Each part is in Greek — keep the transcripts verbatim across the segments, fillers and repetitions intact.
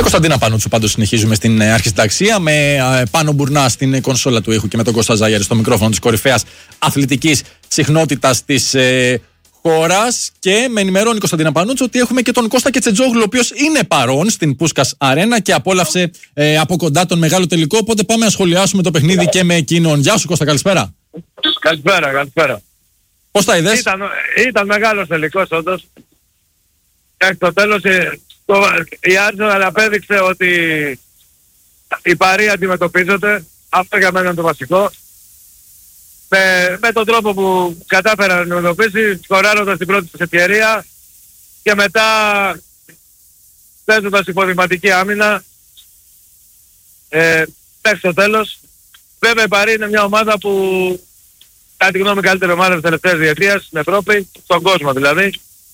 Κωνσταντίνα Πανούτσου πάντως συνεχίζουμε στην αρχισυνταξία με ε, Πάνο Μπουρνά στην κονσόλα του ήχου και με τον Κώστα Ζάγιαρη στο μικρόφωνο της κορυφαίας αθλητικής συχνότητας της ε, χώρας. Και με ενημερώνει η Κωνσταντίνα Πανούτσου ότι έχουμε και τον Κώστα Κετσετζόγλου, ο οποίος είναι παρόν στην Πούσκας Αρένα και απόλαυσε ε, από κοντά τον μεγάλο τελικό. Οπότε πάμε να σχολιάσουμε το παιχνίδι και με εκείνον. Γεια σου Κώστα, καλησπέρα. Καλησπέρα, καλησπέρα. Πώς τα είδες? Ήταν, ήταν μεγάλος τελικός όντως. Και στο τέλος το, η Arsenal απέδειξε ότι η Παρί αντιμετωπίζεται. Αυτό για μένα είναι το βασικό. Με, με τον τρόπο που κατάφερα να αντιμετωπίσει, σκοράροντας την πρώτη της ευκαιρία και μετά παίζοντας υποδηματική άμυνα ε, μέχρι το τέλος. Βέβαια η Παρί είναι μια ομάδα που κατά τη γνώμη καλύτερη ομάδα της τελευταίας διετίας στην Ευρώπη, στον κόσμο δηλαδή.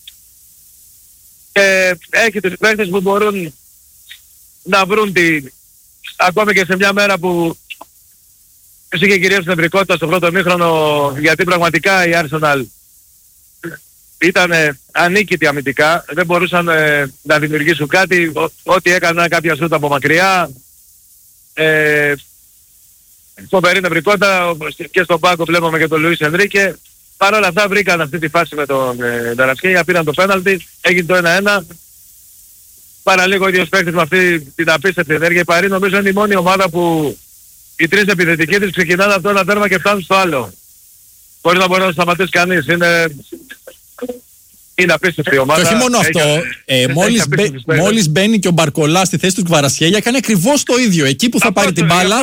Και έχει τους παίκτες που μπορούν να βρουν τη, ακόμη και σε μια μέρα που είχε κυρίως την ευρικότητα στο πρώτο μήχρονο, γιατί πραγματικά η Arsenal ήταν ανίκητη αμυντικά, δεν μπορούσαν ε, να δημιουργήσουν κάτι, ό, ό,τι έκαναν κάποια σούτα από μακριά. Ε, φοβερή νευρικότητα και στον πάγκο βλέπουμε και τον Λουίς Ενρίκε. Παρ' όλα αυτά βρήκαν αυτή τη φάση με τον ε, Νταρασκέια, πήραν το πέναλτι, έγινε το ένα ένα. Παραλίγο ο ίδιος παίκτης με αυτή την απίστευτη ενέργεια. Η Παρί νομίζω είναι η μόνη ομάδα που οι τρεις επιθετικοί της ξεκινάνε από το ένα τέρμα και φτάνουν στο άλλο. Χωρίς να μπορεί να σταματήσει κανείς. Είναι, είναι απίστευτη η ομάδα. Και όχι μόνο αυτό, έχει, ε, μόλις, μπαι, μόλις μπαίνει και ο Μπαρκολά στη θέση του Κβαρασχέλια, κάνει ακριβώς το ίδιο. Εκεί που θα αυτό, πάρει την μπάλα,